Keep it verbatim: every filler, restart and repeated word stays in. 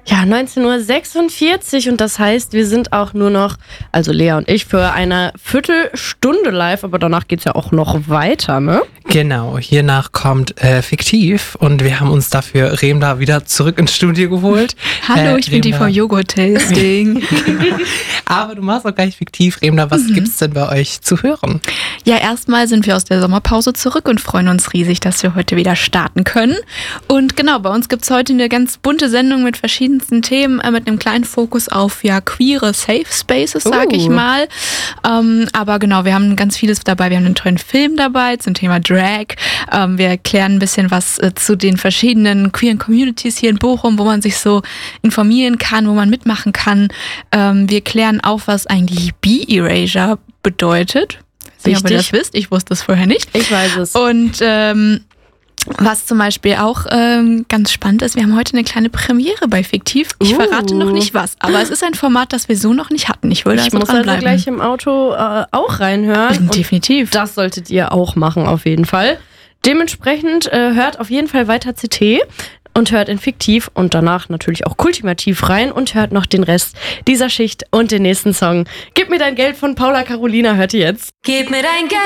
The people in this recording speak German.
Ja, neunzehn Uhr sechsundvierzig und das heißt, wir sind auch nur noch, also Lea und ich, für eine Viertelstunde live, aber danach geht's ja auch noch weiter, ne? Genau, hiernach kommt äh, Fiktiv und wir haben uns dafür Remda wieder zurück ins Studio geholt. Hallo, äh, ich bin die vom Joghurt-Tasting. Aber du machst auch gleich Fiktiv. Remda, was mhm. gibt's denn bei euch zu hören? Ja, erstmal sind wir aus der Sommerpause zurück und freuen uns riesig, dass wir heute wieder starten können. Und genau, bei uns gibt's heute eine ganz bunte Sendung mit verschiedenen Themen, äh, mit einem kleinen Fokus auf ja queere Safe Spaces, sag uh. ich mal. Ähm, aber genau, wir haben ganz vieles dabei. Wir haben einen tollen Film dabei zum Thema Drag. Ähm, wir erklären ein bisschen was äh, zu den verschiedenen queeren Communities hier in Bochum, wo man sich so informieren kann, wo man mitmachen kann. Ähm, wir klären auf, was eigentlich B-Erasure bedeutet. Ich weiß nicht, ob ihr das wisst. Ich wusste es vorher nicht. Ich weiß es. Und ähm, was zum Beispiel auch ähm, ganz spannend ist, wir haben heute eine kleine Premiere bei Fiktiv. Ich uh. verrate noch nicht was, aber es ist ein Format, das wir so noch nicht hatten. Ich würde ich also muss dranbleiben. also gleich im Auto äh, auch reinhören. Definitiv. Und das solltet ihr auch machen, auf jeden Fall. Dementsprechend äh, hört auf jeden Fall weiter C T und hört in Fiktiv und danach natürlich auch kultivativ rein und hört noch den Rest dieser Schicht und den nächsten Song. Gib mir dein Geld von Paula Carolina, hört ihr jetzt. Gib mir dein Geld.